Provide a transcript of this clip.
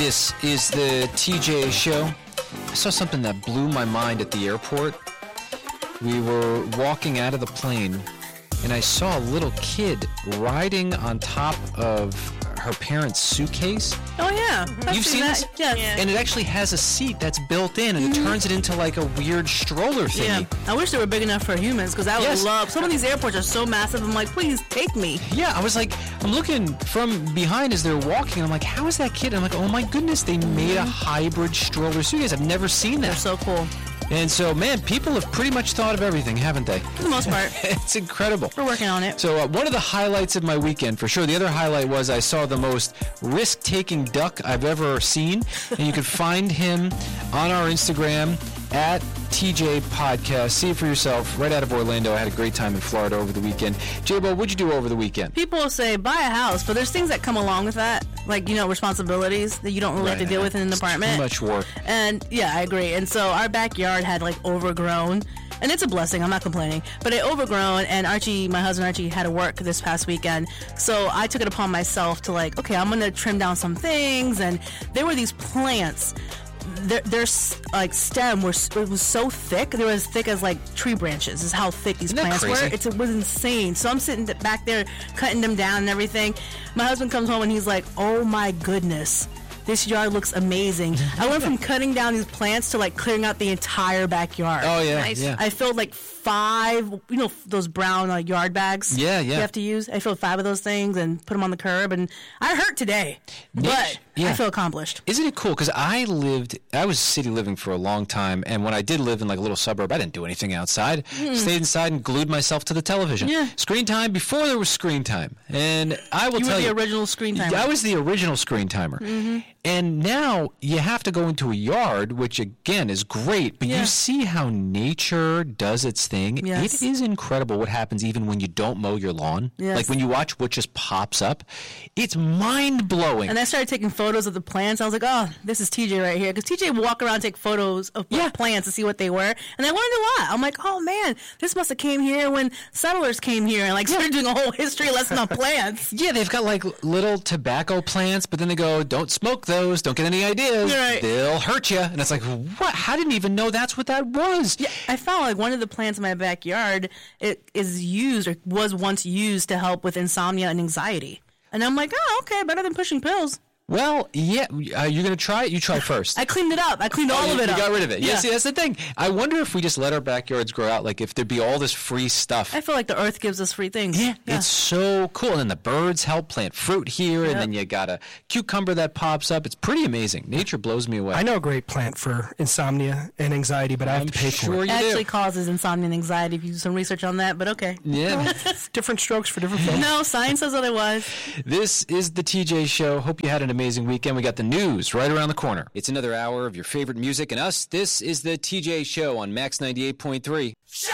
This is the TJ Show. I saw something that blew my mind at the airport. We were walking out of the plane, and I saw a little kid riding on top of her parents' suitcase. Oh, yeah. You've seen that? this? Yes. Yeah. And it actually has a seat that's built in, and it turns it into like a weird stroller thingy. Yeah. I wish they were big enough for humans, because I would love... Some of these airports are so massive, I'm like, please, take me. Yeah, I was like, I'm looking from behind as they're walking, and I'm like, how is that kid? And I'm like, oh my goodness, they made a hybrid stroller suitcase. I've never seen that. They're so cool. And so, man, people have pretty much thought of everything, haven't they? For the most part. It's incredible. We're working on it. So one of the highlights of my weekend, for sure. The other highlight was I saw the most risk-taking duck I've ever seen. And you can find him on our Instagram at TJ Podcast. See it for yourself. Right out of Orlando. I had a great time in Florida over the weekend. J-Bo, what'd you do over the weekend? People say buy a house, but there's things that come along with that, like, responsibilities that you don't really have to deal with in an apartment. Too much work. And yeah, I agree. And so our backyard had like overgrown, and it's a blessing, I'm not complaining, but it overgrown, and my husband Archie, had to work this past weekend, so I took it upon myself to like, okay, I'm gonna trim down some things. And there were these plants. Their like stem it was so thick. They were as thick as like tree branches. Is how thick these plants were. It was insane. So I'm sitting back there cutting them down and everything. My husband comes home and he's like, "Oh my goodness, this yard looks amazing." I went from cutting down these plants to like clearing out the entire backyard. Oh yeah, nice. Yeah. I filled like 5, those brown yard bags. Yeah. You have to use. I filled 5 of those things and put them on the curb, and I hurt today, but I feel accomplished. Isn't it cool? Because I was city living for a long time, and when I did live in like a little suburb, I didn't do anything outside. Stayed inside and glued myself to the television. Yeah. Screen time before there was screen time. And I will tell you. You were the original screen timer. I was the original screen timer. Mm-hmm. And now you have to go into a yard, which again is great, but you see how nature does its thing. Yes. It is incredible what happens even when you don't mow your lawn. Yes. Like when you watch what just pops up. It's mind-blowing. And I started taking photos of the plants. I was like, oh, this is TJ right here. Because TJ would walk around and take photos of plants to see what they were. And I learned a lot. I'm like, oh, man, this must have came here when settlers came here and like started doing a whole history lesson on plants. Yeah, they've got like little tobacco plants, but then they go, don't smoke those, don't get any ideas. Right. They'll hurt you. And it's like, what? I didn't even know that's what that was. Yeah, I found like one of the plants in my backyard, it is used or was once used to help with insomnia and anxiety. And I'm like, oh, okay, better than pushing pills. Well, yeah. You're going to try it? You try first. I cleaned it up. I cleaned all of it up. You got rid of it. Yeah. See, that's the thing. I wonder if we just let our backyards grow out, like if there'd be all this free stuff. I feel like the earth gives us free things. Yeah. It's so cool. And then the birds help plant fruit here, and then you got a cucumber that pops up. It's pretty amazing. Nature blows me away. I know a great plant for insomnia and anxiety, but I have to pay for it. It actually causes insomnia and anxiety if you do some research on that, but okay. Yeah. Different strokes for different folks. No, science says otherwise. This is the TJ Show. Hope you had an amazing weekend. We got the news right around the corner. It's another hour of your favorite music and us. This is the TJ Show on Max 98.3.